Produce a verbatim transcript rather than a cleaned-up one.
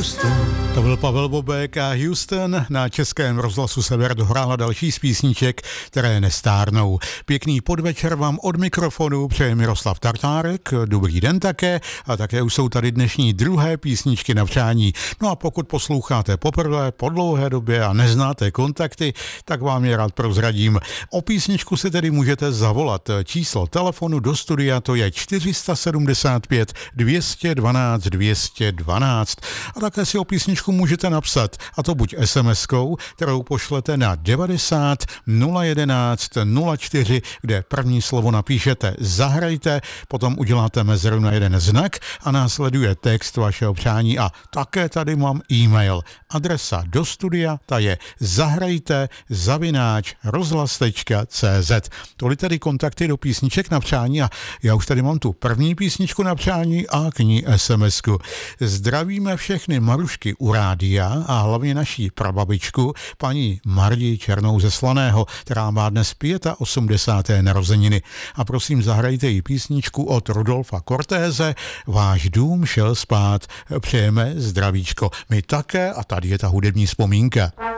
Houston. To byl Pavel Bobek a Houston. Na Českém rozhlasu Sever dohrála další z písniček, které nestárnou. Pěkný podvečer vám od mikrofonu přeje Miroslav Tartárek. Dobrý den také. A také už jsou tady dnešní druhé písničky na přání. No a pokud posloucháte poprvé po dlouhé době a neznáte kontakty, tak vám je rád prozradím. O písničku si tedy můžete zavolat. Číslo telefonu do studia to je čtyři sedm pět dvě jedna dva dvě jedna dva. A také si o písničku můžete napsat, a to buď es em eskou, kterou pošlete na devadesát nula jedenáct nula čtyři, kde první slovo napíšete zahrajte, potom uděláte mezeru na jeden znak a následuje text vašeho přání. A také tady mám e-mail. Adresa do studia, ta je zahrajte zavináč rozhlas tečka cé zet. Tohle tedy kontakty do písniček na přání a já už tady mám tu první písničku na přání a k ní es em esku. Zdravíme všechny Marušky u rádia a hlavně naší prababičku, paní Mardi Černou ze Slaného, která má dnes osmdesáté páté narozeniny. A prosím, zahrajte jí písničku od Rudolfa Cortéze Váš dům šel spát. Přejeme zdravíčko. My také a tady je ta hudební vzpomínka.